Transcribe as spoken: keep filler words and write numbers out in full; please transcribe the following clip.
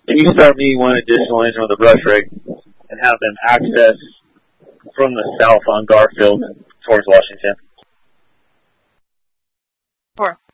Can you start me one additional engine with a brush rig and have them access from the south on Garfield towards Washington? Sure.